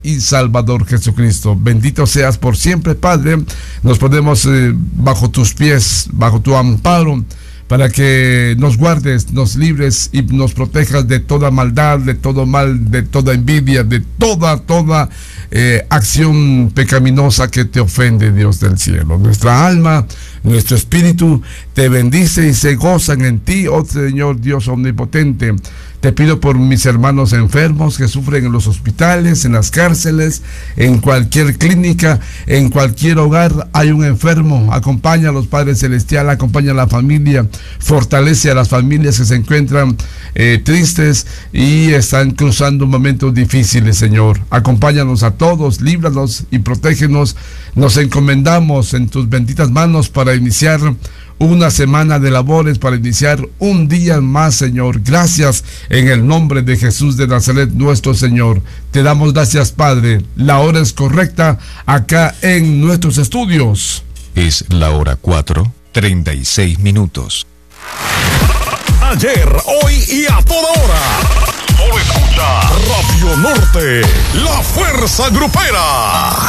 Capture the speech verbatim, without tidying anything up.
y Salvador Jesucristo. Bendito seas por siempre, Padre. Nos ponemos eh, bajo tus pies, bajo tu amparo, para que nos guardes, nos libres y nos protejas de toda maldad, de todo mal, de toda envidia, de toda, toda eh, acción pecaminosa que te ofende, Dios del cielo. Nuestra alma, nuestro espíritu te bendice y se gozan en ti, oh Señor Dios omnipotente. Te pido por mis hermanos enfermos que sufren en los hospitales, en las cárceles, en cualquier clínica, en cualquier hogar hay un enfermo. Acompaña a los Padres Celestial, acompaña a la familia, fortalece a las familias que se encuentran eh, tristes y están cruzando momentos difíciles, Señor. Acompáñanos a todos, líbranos y protégenos. Nos encomendamos en tus benditas manos para iniciar una semana de labores, para iniciar un día más, Señor. Gracias en el nombre de Jesús de Nazaret, nuestro Señor. Te damos gracias, Padre. La hora es correcta acá en nuestros estudios. Es la hora cuatro, treinta y seis minutos. Ayer, hoy y a toda hora. Solo escucha Radio Norte, la fuerza grupera.